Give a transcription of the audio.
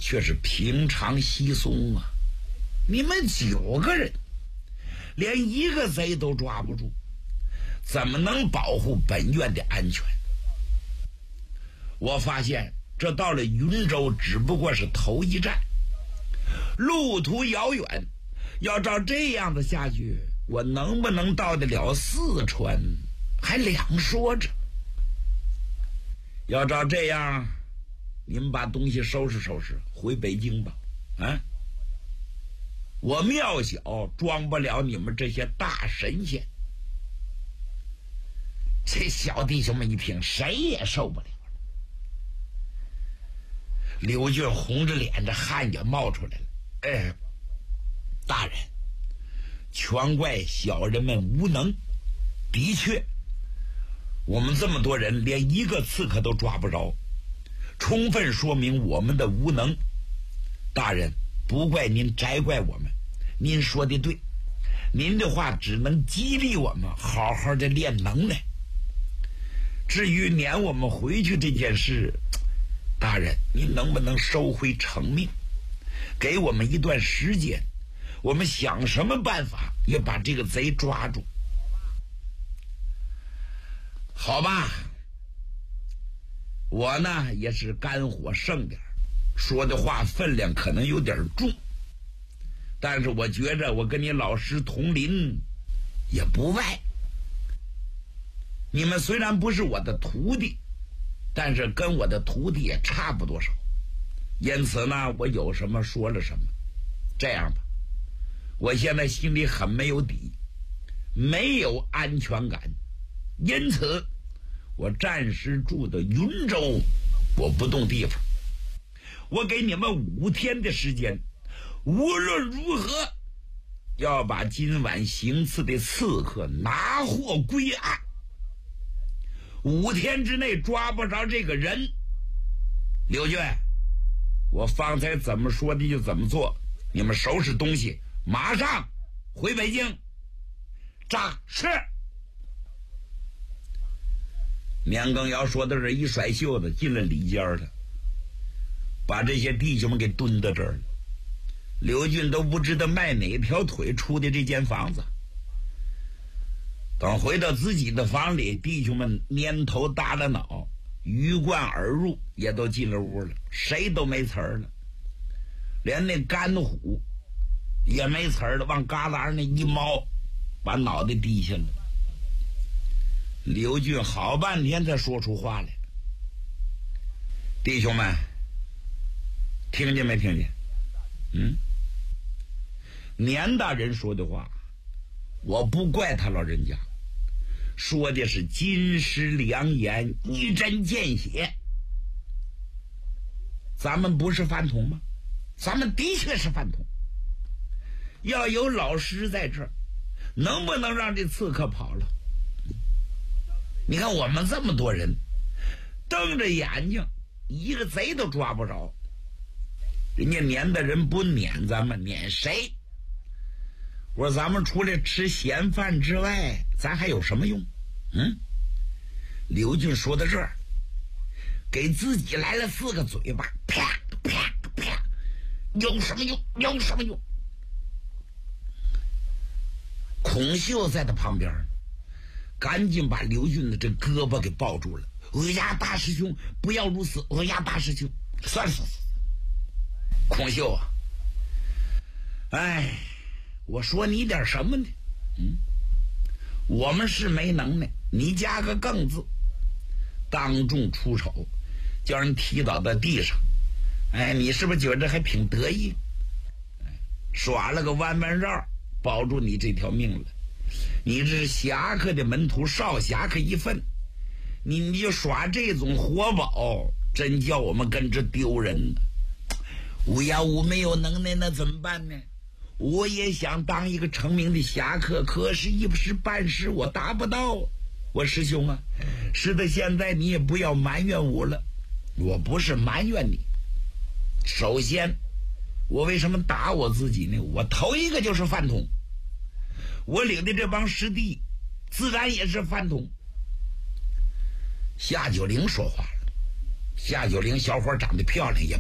却是平常稀松啊！你们9个人连一个贼都抓不住，怎么能保护本院的安全？我发现这到了云州只不过是头一站，路途遥远，要照这样的下去，我能不能到得了四川还两说着。要照这样，你们把东西收拾收拾回北京吧。我庙小装不了你们这些大神仙。这小弟兄们一听，谁也受不了了。刘俊红着脸，这汗也冒出来了。大人，全怪小人们无能。的确，我们这么多人连一个刺客都抓不着，充分说明我们的无能。大人，不怪您，摘怪我们。您说的对，您的话只能激励我们好好的练能耐。至于撵我们回去这件事，大人您能不能收回成命，给我们一段时间，我们想什么办法也把这个贼抓住。好吧，我呢也是肝火盛点，说的话分量可能有点重，但是我觉着我跟你老师同龄也不外。你们虽然不是我的徒弟，但是跟我的徒弟也差不多少，因此呢，我有什么说了什么。这样吧，我现在心里很没有底，没有安全感，因此我暂时住的云州，我不动地方。我给你们5天的时间，无论如何要把今晚行刺的刺客拿获归案。5天之内抓不着这个人，刘俊，我方才怎么说的就怎么做，你们收拾东西，马上回北京。扎是。年羹尧说到这，一甩袖子进了里间了，把这些弟兄们给蹲到这儿了。刘俊都不知道迈哪条腿出的这间房子。等回到自己的房里，弟兄们蔫头耷了脑，鱼贯而入，也都进了屋了，谁都没词儿了，连那干虎也没词儿了，往旮旯那一猫，把脑袋低下了。刘俊好半天才说出话来：弟兄们，听见没听见？年大人说的话，我不怪他老人家，说的是金石良言，一针见血。咱们不是饭桶吗？咱们的确是饭桶。要有老师在这儿，能不能让这刺客跑了？你看我们这么多人，瞪着眼睛，一个贼都抓不着。人家撵的人不撵咱们，撵谁？我说咱们除了吃闲饭之外，咱还有什么用？刘俊说到这儿，给自己来了4个嘴巴，啪啪啪，有什么用？有什么用？孔秀在他旁边，赶紧把刘俊的这胳膊给抱住了。呀，大师兄，不要如此！呀，大师兄，算了，孔秀啊，我说你点什么呢？我们是没能耐，你加个更字，当众出丑，叫人踢倒在地上。你是不是觉得还挺得意？耍了个弯弯绕，保住你这条命了。你这是侠客的门徒，少侠客一份，你就耍这种活宝，真叫我们跟着丢人呢。我没有能耐，那怎么办呢？我也想当一个成名的侠客，可是一时半时我达不到。我师兄啊，是的，现在你也不要埋怨我了，我不是埋怨你。首先，我为什么打我自己呢？我头一个就是饭桶，我领的这帮师弟自然也是饭桶。夏九龄说话了，夏九龄小伙长得漂亮，也